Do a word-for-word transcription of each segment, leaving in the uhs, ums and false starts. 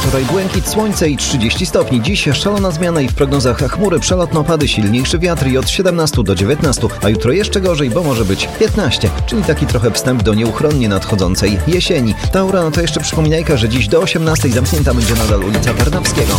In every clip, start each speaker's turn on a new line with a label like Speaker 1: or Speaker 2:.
Speaker 1: wczoraj błękit, słońce i trzydzieści stopni. Dziś szalona zmiana i w prognozach chmury, przelotne opady, silniejszy wiatr i od siedemnastu do dziewiętnastu, a jutro jeszcze gorzej, bo może być piętnaście, czyli taki trochę wstęp do nieuchronnie nadchodzącej jesieni. Taura, no to jeszcze przypominajka, że dziś do osiemnastej zamknięta będzie nadal ulica Tarnowskiego.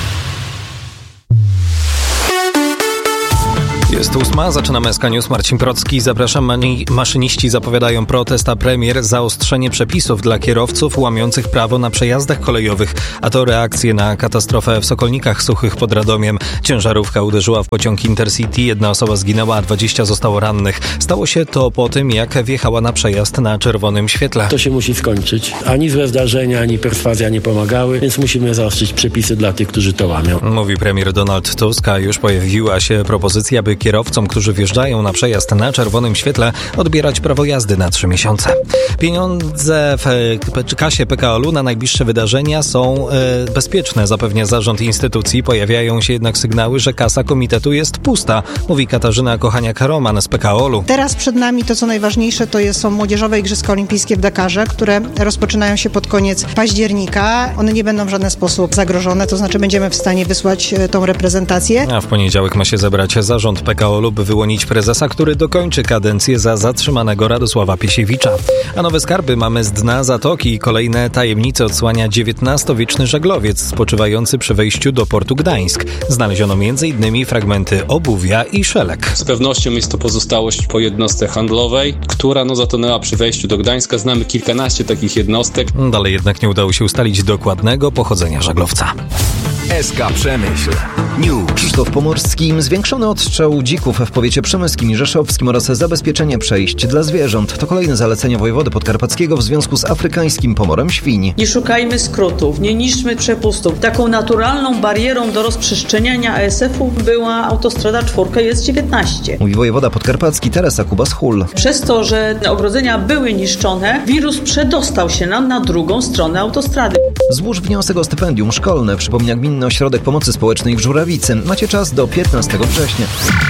Speaker 2: Jest ósma, zaczynamy S K News. Marcin Procki. Zapraszam. Mani- maszyniści zapowiadają protest, a premier zaostrzenie przepisów dla kierowców łamiących prawo na przejazdach kolejowych. A to reakcje na katastrofę w Sokolnikach Suchych pod Radomiem. Ciężarówka uderzyła w pociąg Intercity. Jedna osoba zginęła, a dwadzieścia zostało rannych. Stało się to po tym, jak wjechała na przejazd na czerwonym świetle.
Speaker 3: To się musi skończyć. Ani złe zdarzenia, ani perswazja nie pomagały, więc musimy zaostrzyć przepisy dla tych, którzy to łamią.
Speaker 2: Mówi premier Donald Tusk, a już pojawiła się propozycja, by kierowcom, którzy wjeżdżają na przejazd na czerwonym świetle, odbierać prawo jazdy na trzy miesiące. Pieniądze w kasie P K O L u na najbliższe wydarzenia są e, bezpieczne, zapewnia zarząd instytucji. Pojawiają się jednak sygnały, że kasa komitetu jest pusta, mówi Katarzyna Kochaniak-Roman z P K O L u.
Speaker 4: Teraz przed nami to, co najważniejsze, to jest, są Młodzieżowe Igrzyska Olimpijskie w Dakarze, które rozpoczynają się pod koniec października. One nie będą w żaden sposób zagrożone, to znaczy będziemy w stanie wysłać tą reprezentację.
Speaker 2: A w poniedziałek ma się zebrać zarząd P K O L u, by wyłonić prezesa, który dokończy kadencję za zatrzymanego Radosława Piesiewicza. A nowe skarby mamy z dna zatoki. Kolejne tajemnice odsłania dziewiętnastowieczny żaglowiec spoczywający przy wejściu do portu Gdańsk. Znaleziono między innymi fragmenty obuwia i szelek.
Speaker 5: Z pewnością jest to pozostałość po jednostce handlowej, która no zatonęła przy wejściu do Gdańska. Znamy kilkanaście takich jednostek.
Speaker 2: Dalej jednak nie udało się ustalić dokładnego pochodzenia żaglowca.
Speaker 6: S K Przemyśl News.
Speaker 1: Krzysztof Pomorski. Zwiększony odstrzał dzików w powiecie przemyskim i rzeszowskim oraz zabezpieczenie przejść dla zwierząt. To kolejne zalecenia wojewody podkarpackiego w związku z afrykańskim pomorem świń.
Speaker 7: Nie szukajmy skrótów, nie niszczmy przepustów. Taką naturalną barierą do rozprzestrzeniania A S F-ów była autostrada czwórka, jest dziewiętnaście.
Speaker 1: Mówi wojewoda podkarpacki Teresa Kubas-Hull.
Speaker 7: Przez to, że ogrodzenia były niszczone, wirus przedostał się nam na drugą stronę autostrady.
Speaker 1: Złóż wniosek o stypendium szkolne, przypomina Gminny Ośrodek Pomocy Społecznej w Żurawicy. Macie czas do piętnastego września.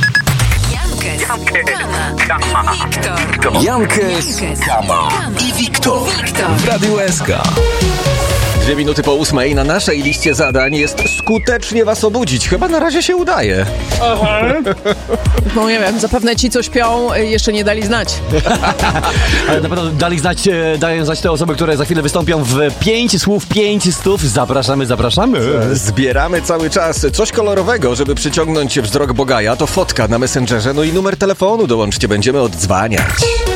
Speaker 6: Jankes, Kama i Wiktor w Radiu S K. Dwie minuty po ósmej na naszej liście zadań jest skutecznie was obudzić. Chyba na razie się udaje.
Speaker 8: Aha. No nie wiem, zapewne ci, co śpią, jeszcze nie dali znać.
Speaker 9: Ale na pewno dali znać, dają znać te osoby, które za chwilę wystąpią w pięć słów, pięć stów. Zapraszamy, zapraszamy.
Speaker 6: Zbieramy cały czas coś kolorowego, żeby przyciągnąć wzrok Bogaja. To fotka na Messengerze, no i numer telefonu dołączcie, będziemy oddzwaniać.